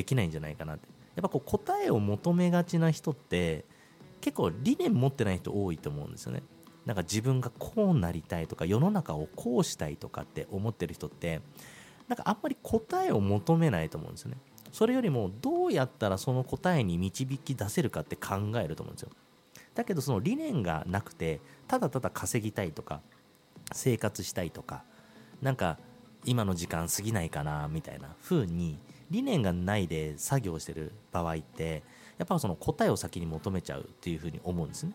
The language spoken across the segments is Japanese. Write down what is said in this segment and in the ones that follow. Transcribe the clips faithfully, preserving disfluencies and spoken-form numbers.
きないんじゃないかなって。やっぱこう答えを求めがちな人って結構理念持ってない人多いと思うんですよね。なんか自分がこうなりたいとか世の中をこうしたいとかって思ってる人ってなんかあんまり答えを求めないと思うんですよね。それよりもどうやったらその答えに導き出せるかって考えると思うんですよ。だけどその理念がなくてただただ稼ぎたいとか生活したいとかなんか今の時間過ぎないかなみたいな風に理念がないで作業してる場合ってやっぱその答えを先に求めちゃうっていう風に思うんですね。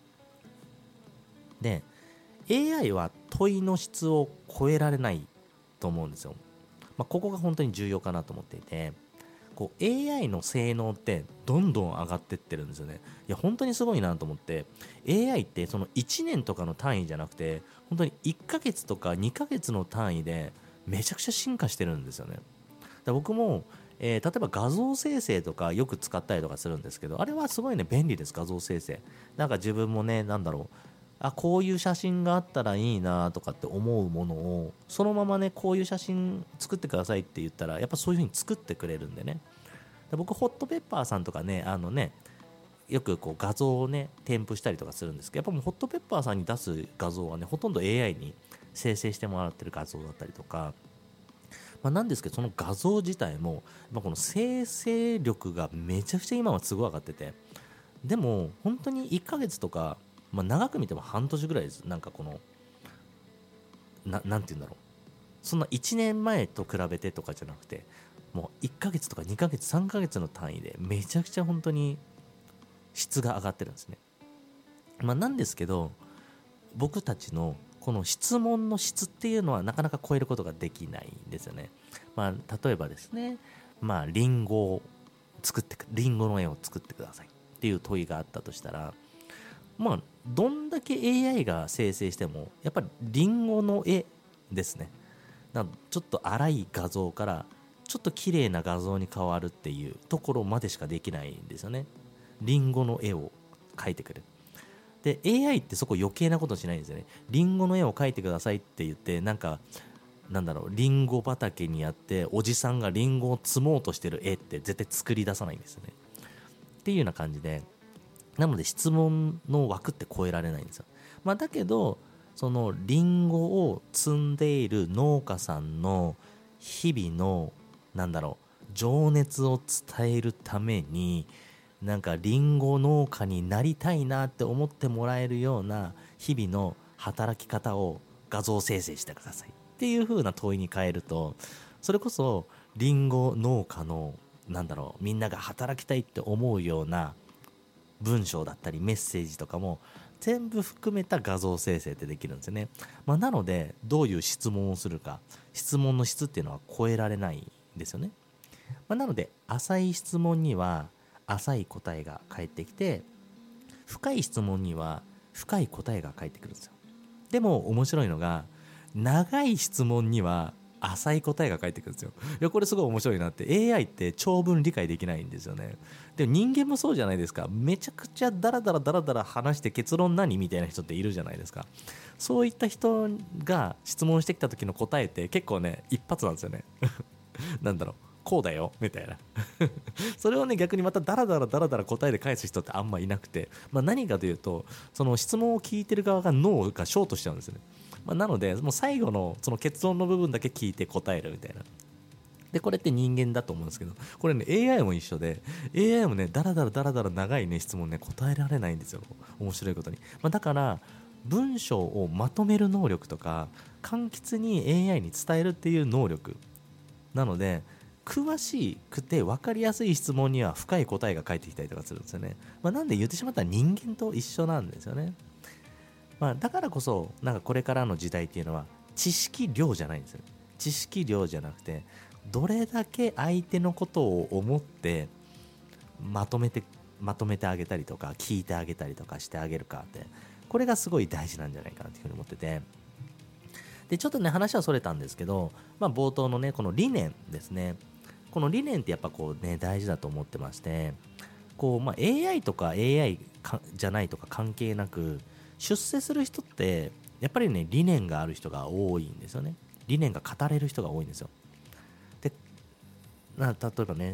で エーアイ は問いの質を超えられないと思うんですよ。まあ、ここが本当に重要かなと思っていてこう エーアイ の性能ってどんどん上がってってるんですよね。いや本当にすごいなと思って エーアイ ってそのいちねんとかの単位じゃなくて本当にいっかげつとかにかげつの単位でめちゃくちゃ進化してるんですよね。だ僕も、えー、例えば画像生成とかよく使ったりとかするんですけどあれはすごいね便利です。画像生成なんか自分もねなんだろうあこういう写真があったらいいなとかって思うものをそのままねこういう写真作ってくださいって言ったらやっぱそういう風に作ってくれるんでね。僕ホットペッパーさんとかねあのねよくこう画像をね添付したりとかするんですけどやっぱもうホットペッパーさんに出す画像はねほとんど エーアイ に生成してもらってる画像だったりとか、まあ、なんですけどその画像自体もやっぱこの生成力がめちゃくちゃ今はすごい上がっててでも本当にいっかげつとか、まあ、長く見ても半年ぐらいです。なんかこのななんて言うんだろうそんないちねんまえと比べてとかじゃなくてもういっかげつとかにかげつさんかげつの単位でめちゃくちゃ本当に質が上がってるんですね。まあなんですけど僕たちのこの質問の質っていうのはなかなか超えることができないんですよね。まあ例えばですねまあリンゴを作ってリンゴの絵を作ってくださいっていう問いがあったとしたらまあどんだけ エーアイ が生成してもやっぱりリンゴの絵ですね。なちょっと荒い画像からちょっと綺麗な画像に変わるっていうところまでしかできないんですよね。リンゴの絵を描いてくる。で エーアイ ってそこ余計なことしないんですよね。リンゴの絵を描いてくださいって言ってなんかなんだろうリンゴ畑にあっておじさんがリンゴを積もうとしてる絵って絶対作り出さないんですよね。っていうような感じでなので質問の枠って超えられないんですよ。まあだけどそのリンゴを積んでいる農家さんの日々のなんだろう情熱を伝えるためになんかリンゴ農家になりたいなって思ってもらえるような日々の働き方を画像生成してくださいっていう風な問いに変えるとそれこそリンゴ農家のなんだろうみんなが働きたいって思うような文章だったりメッセージとかも全部含めた画像生成ってできるんですよね。まあ、なのでどういう質問をするか質問の質っていうのは超えられないんですよね。まあ、なので浅い質問には浅い答えが返ってきて深い質問には深い答えが返ってくるんですよ。でも面白いのが長い質問には浅い答えが返ってくるんですよ。いやこれすごい面白いなって エーアイ って長文理解できないんですよね。でも人間もそうじゃないですか。めちゃくちゃダラダラダラダラ話して結論何みたいな人っているじゃないですか。そういった人が質問してきた時の答えって結構ね一発なんですよね。なんだろうこうだよみたいなそれをね逆にまたダラダラダラダラ答えで返す人ってあんまいなくて、まあ、何かというとその質問を聞いてる側が脳がショートしちゃうんですよね。まあ、なのでもう最後のその結論の部分だけ聞いて答えるみたいな。でこれって人間だと思うんですけどこれね エーアイ も一緒で エーアイ もねダラダラダラダラ長いね質問ね答えられないんですよ。面白いことに、まあ、だから文章をまとめる能力とか簡潔に エーアイ に伝えるっていう能力なので詳しくて分かりやすい質問には深い答えが返ってきたりとかするんですよね。まあ、なんで言ってしまったら人間と一緒なんですよね。まあ、だからこそなんかこれからの時代っていうのは知識量じゃないんですよ。知識量じゃなくてどれだけ相手のことを思ってまとめてまとめてあげたりとか聞いてあげたりとかしてあげるかってこれがすごい大事なんじゃないかなというふうに思ってて、でちょっとね話はそれたんですけど、まあ、冒頭のねこの理念ですね。この理念ってやっぱこうね大事だと思ってましてこう、まあ、エーアイ とか エーアイ かじゃないとか関係なく出世する人ってやっぱりね理念がある人が多いんですよね。理念が語れる人が多いんですよ。でな例えばね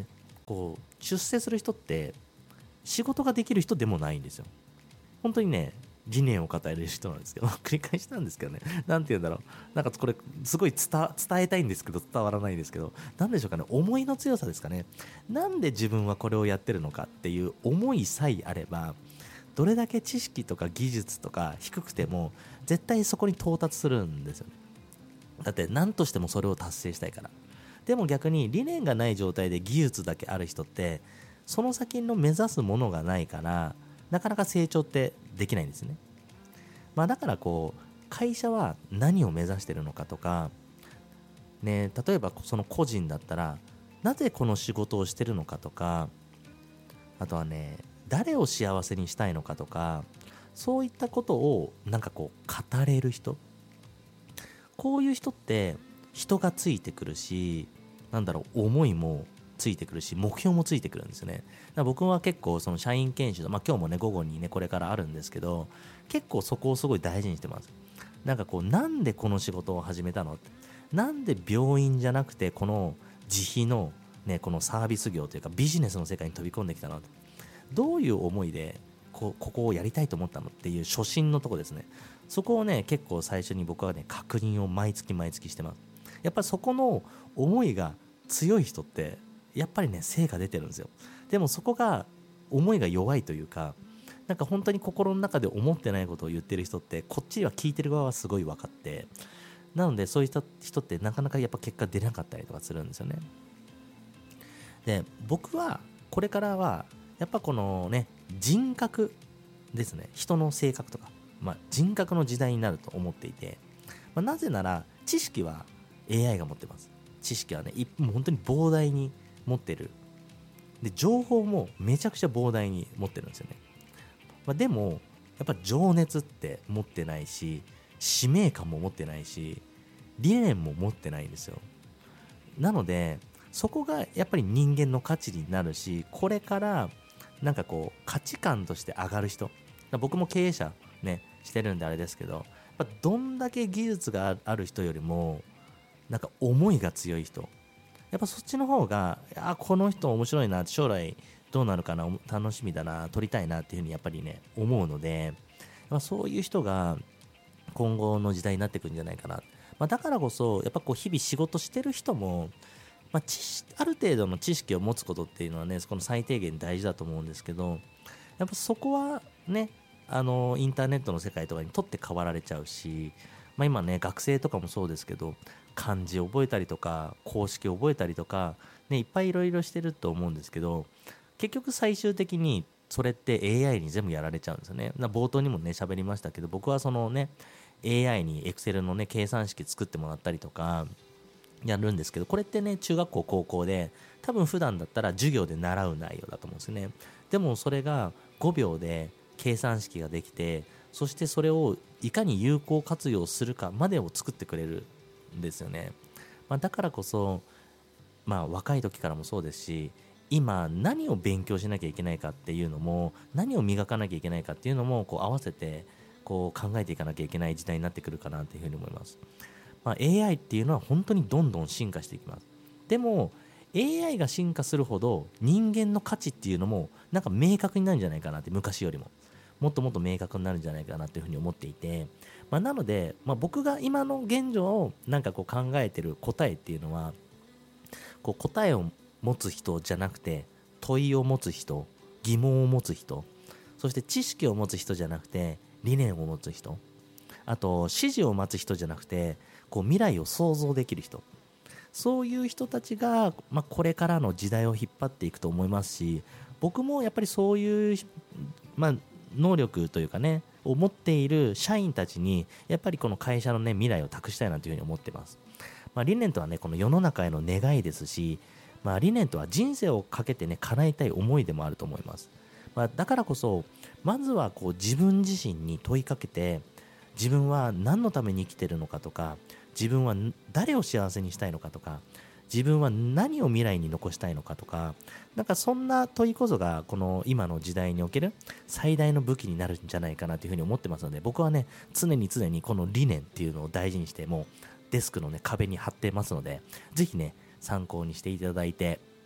こう出世する人って仕事ができる人でもないんですよ。本当にね理念を語れる人なんですけど繰り返しなんですけどね、なんて言うんだろう、なんかこれすごい 伝, 伝えたいんですけど伝わらないんですけど、なんでしょうかね、思いの強さですかね。なんで自分はこれをやってるのかっていう思いさえあれば、どれだけ知識とか技術とか低くても絶対そこに到達するんですよね。だって何としてもそれを達成したいから。でも逆に理念がない状態で技術だけある人ってその先の目指すものがないからなかなか成長ってできないんですね。まあだからこう会社は何を目指してるのかとかね、例えばその個人だったらなぜこの仕事をしてるのかとか、あとはね誰を幸せにしたいのかとか、そういったことをなんかこう語れる人、こういう人って人がついてくるし、なんだろう、思いもついてくるし目標もついてくるんですよね。だから僕は結構その社員研修、まあ、今日もね午後にねこれからあるんですけど、結構そこをすごい大事にしてます。なんかこうなんでこの仕事を始めたのって、なんで病院じゃなくてこの自費のねこのサービス業というかビジネスの世界に飛び込んできたのって、どういう思いでこここをやりたいと思ったのっていう初心のとこですね。そこをね結構最初に僕はね確認を毎月毎月してます。やっぱりそこの思いが強い人ってやっぱりね成果出てるんですよ。でもそこが思いが弱いというか、なんか本当に心の中で思ってないことを言ってる人ってこっちは聞いてる側はすごい分かって、なのでそういった人ってなかなかやっぱ結果出なかったりとかするんですよね。で僕はこれからはやっぱこのね人格ですね、人の性格とか、まあ、人格の時代になると思っていて、まあ、なぜなら知識は エーアイ が持ってます。知識はねもう本当に膨大に持ってる。で情報もめちゃくちゃ膨大に持ってるんですよね。まあ、でもやっぱ情熱って持ってないし、使命感も持ってないし、理念も持ってないんですよ。なのでそこがやっぱり人間の価値になるし、これからなんかこう価値観として上がる人、僕も経営者ねしてるんであれですけど、やっぱどんだけ技術がある人よりもなんか思いが強い人、やっぱそっちの方が、あこの人面白いな、将来どうなるかな、楽しみだな、撮りたいなっていうふうにやっぱりね思うので、まあ、そういう人が今後の時代になってくるんじゃないかな。まあ、だからこそやっぱこう日々仕事してる人も、まあ、知ある程度の知識を持つことっていうのはねこの最低限大事だと思うんですけど、やっぱそこはねあのインターネットの世界とかにとって変わられちゃうし、まあ、今ね学生とかもそうですけど漢字を覚えたりとか公式を覚えたりとか、ね、いっぱいいろいろしてると思うんですけど、結局最終的にそれって エーアイ に全部やられちゃうんですよね。冒頭にもね喋りましたけど、僕はそのね エーアイ に Excel のね計算式作ってもらったりとかやるんですけど、これってね中学校高校で多分普段だったら授業で習う内容だと思うんですね。でもそれがごびょうで計算式ができて、そしてそれをいかに有効活用するかまでを作ってくれるんですよね。まあ、だからこそ、まあ、若い時からもそうですし、今何を勉強しなきゃいけないかっていうのも、何を磨かなきゃいけないかっていうのもこう合わせてこう考えていかなきゃいけない時代になってくるかなというふうに思います。まあ、エーアイ っていうのは本当にどんどん進化していきます。でも エーアイ が進化するほど人間の価値っていうのもなんか明確になるんじゃないかなって、昔よりももっともっと明確になるんじゃないかなというふうに思っていて、まあ、なので、まあ、僕が今の現状をなんかこう考えてる答えっていうのは、こう答えを持つ人じゃなくて問いを持つ人、疑問を持つ人、そして知識を持つ人じゃなくて理念を持つ人、あと指示を待つ人じゃなくてこう未来を想像できる人、そういう人たちが、まあ、これからの時代を引っ張っていくと思いますし、僕もやっぱりそういう、まあ、能力というかねを持っている社員たちにやっぱりこの会社のね未来を託したいなというふうに思ってます。まあ、理念とはねこの世の中への願いですし、まあ、理念とは人生をかけてね叶えたい思いでもあると思います。まあ、だからこそまずはこう自分自身に問いかけて、自分は何のために生きてるのかとか、自分は誰を幸せにしたいのかとか、自分は何を未来に残したいのかとか、なんかそんな問いこそがこの今の時代における最大の武器になるんじゃないかなというふうに思ってますので、僕はね常に常にこの理念っていうのを大事にして、もうデスクのね壁に貼ってますので、ぜひね参考にしていただいて、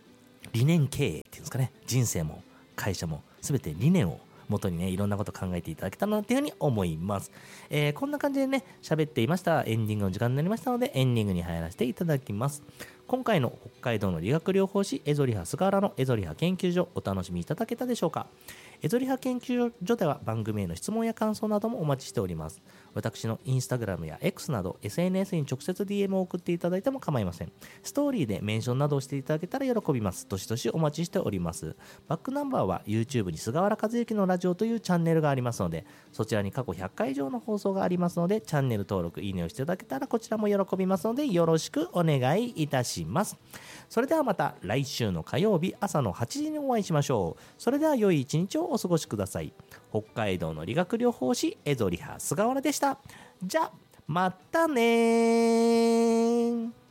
理念経営っていうんですかね、人生も会社も全て理念を元にね、いろんなこと考えていただけたらなっていうふうに思います。えー、こんな感じでね、喋っていました。エンディングの時間になりましたので、エンディングに入らせていただきます。今回の北海道の理学療法士エゾリハ菅原のエゾリハ研究所、お楽しみいただけたでしょうか。エゾリハ研究所では番組への質問や感想などもお待ちしております。私のインスタグラムや X など エスエヌエス に直接 ディーエム を送っていただいても構いません。ストーリーでメンションなどをしていただけたら喜びます。どしどしお待ちしております。バックナンバーは YouTube に菅原和幸のラジオというチャンネルがありますので、そちらに過去ひゃっかい以上の放送がありますので、チャンネル登録いいねをしていただけたらこちらも喜びますので、よろしくお願いいたします。それではまた来週の火曜日朝のはちじにお会いしましょう。それでは良い一日をお過ごしください。北海道の理学療法士エゾリハ菅原でした。じゃあまたねー。